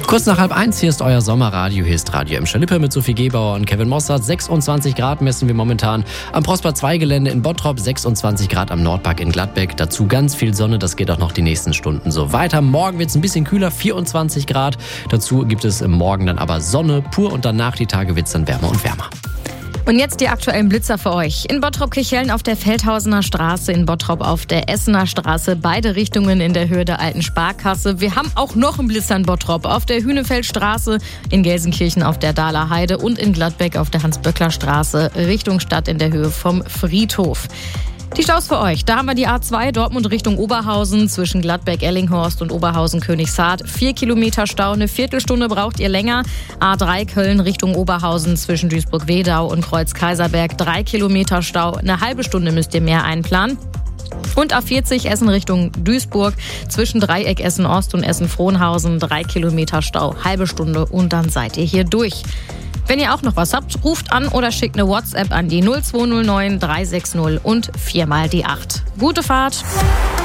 Kurz nach 12:30, hier ist euer Sommerradio, hier ist Radio Emscher Lippe mit Sophie Gebauer und Kevin Mossart. 26 Grad messen wir momentan am Prosper 2 Gelände in Bottrop, 26 Grad am Nordpark in Gladbeck. Dazu ganz viel Sonne, das geht auch noch die nächsten Stunden so weiter. Morgen wird es ein bisschen kühler, 24 Grad. Dazu gibt es morgen dann aber Sonne pur und danach die Tage wird es dann wärmer und wärmer. Und jetzt die aktuellen Blitzer für euch. In Bottrop-Kirchhellen auf der Feldhausener Straße, in Bottrop auf der Essener Straße, beide Richtungen in der Höhe der alten Sparkasse. Wir haben auch noch einen Blitzer in Bottrop auf der Hühnefeldstraße, in Gelsenkirchen auf der Dahler Heide und in Gladbeck auf der Hans-Böckler-Straße, Richtung Stadt in der Höhe vom Friedhof. Die Staus für euch. Da haben wir die A2 Dortmund Richtung Oberhausen zwischen Gladbeck-Ellinghorst und Oberhausen-Königshardt. 4 Kilometer Stau, eine Viertelstunde braucht ihr länger. A3 Köln Richtung Oberhausen zwischen Duisburg-Wedau und Kreuz-Kaiserberg. 3 Kilometer Stau, eine halbe Stunde müsst ihr mehr einplanen. Und A40 Essen Richtung Duisburg zwischen Dreieck Essen-Ost und Essen-Frohnhausen. 3 Kilometer Stau, halbe Stunde und dann seid ihr hier durch. Wenn ihr auch noch was habt, ruft an oder schickt eine WhatsApp an die 0209 360 und 4 mal die 8. Gute Fahrt!